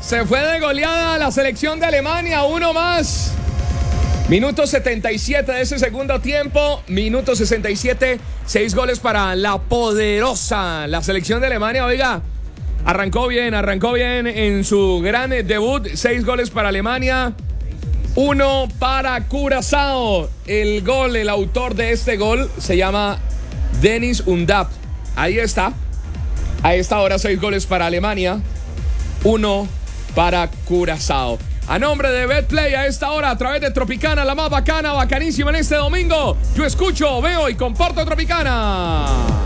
Se fue de goleada la selección de Alemania, uno más. Minuto 77 de ese segundo tiempo. Minuto 67, 6 goles para la poderosa, la selección de Alemania. Oiga, arrancó bien en su gran debut. 6 goles para Alemania, 1 para Curazao. El autor de este gol se llama Dennis Undav. Ahí está. A esta hora 6 goles para Alemania, 1 para Curazao. A nombre de Betplay, a esta hora, a través de Tropicana, la más bacana, bacanísima en este domingo. Yo escucho, veo y comparto Tropicana.